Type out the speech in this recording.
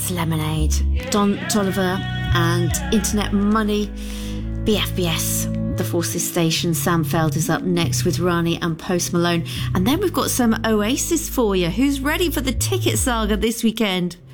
That's Lemonade. Don Toliver and Internet Money. BFBS, The Forces Station. Sam Feld is up next with Rani and Post Malone. And then we've got some Oasis for you. Who's ready for the ticket saga this weekend?